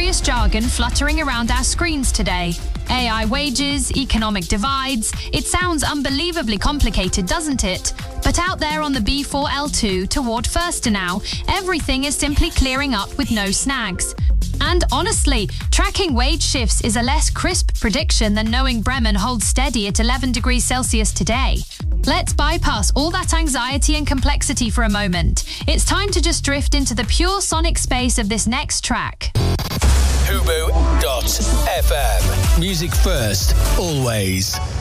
mysterious jargon fluttering around our screens today. AI wages, economic divides. It sounds unbelievably complicated, doesn't it? But out there on the B4L2 toward Fürstenau, everything is simply clearing up with no snags. And honestly, tracking wage shifts is a less crisp prediction than knowing Bremen holds steady at 11 degrees Celsius today. Let's bypass all that anxiety and complexity for a moment. It's time to just drift into the pure sonic space of this next track. Hubu.fm. Music first, always.